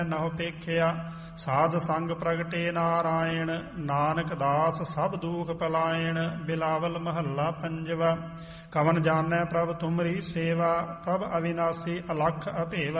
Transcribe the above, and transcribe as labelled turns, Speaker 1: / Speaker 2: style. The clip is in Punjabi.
Speaker 1: ਨਹੁ ਪੇਖਿਆ। ਸਾਧ ਸੰਗ ਪ੍ਰਗਟੇ ਨਾਰਾਇਣ, ਨਾਨਕ ਦਾਸ ਸਭ ਦੂਖ ਪਲਾਇਣ। ਬਿਲਾਵਲ ਮਹੱਲਾ ਪੰਜਵਾ। ਕਵਨ ਜਾਣੈ ਪ੍ਰਭ ਤੁਮਰੀ ਸੇਵਾ, ਪ੍ਰਭ ਅਵਿਨਾਸੀ ਅਲਖ ਅਭੇਵਾ।